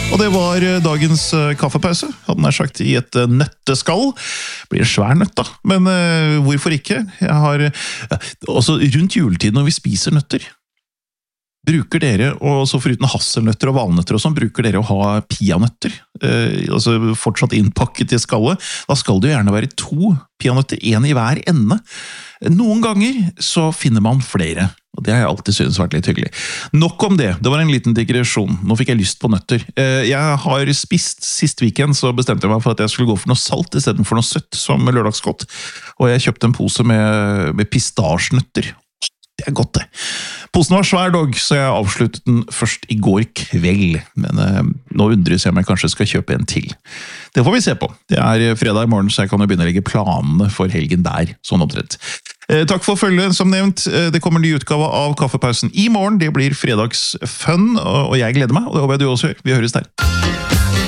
Og det var dagens kaffepause, hadde nær sagt i et nøtteskall. Blir en svær nøtt da, men hvorfor ikke? Jeg har også rundt juletid når vi spiser nøtter. Bruker dere, og så foruten hasselnøtter og valnøtter og sånn, bruker dere å ha peanøtter? Altså fortsatt innpakket i skallet. Da skal det jo gjerne være 2 peanøtter, 1 i hver ende. Noen ganger så finner man flere, og det har jeg alltid synes vært litt hyggelig. Nok om det, det var en liten digresjon. Nå fikk jeg lyst på nøtter. Jeg har spist, sist weekend så bestemte jeg meg for at jeg skulle gå for noe salt i stedet for noe søtt som lørdagsgodt, og jeg kjøpte en pose med pistasjenøtter. Det er godt det. Posen var svær dog, så jeg avsluttet den først i går kveld. Men nå undres jeg om jeg kanskje skal kjøpe en til. Det får vi se på. Det er fredag i morgen, så jeg kan jo begynne å legge planene for helgen der, sånn omtrent. Takk for følget, som nevnt. Det kommer en ny utgave av Kaffepausen i morgen. Det blir fredagsfun, og jeg gleder meg, og det håper jeg du også gjør. Vi høres der.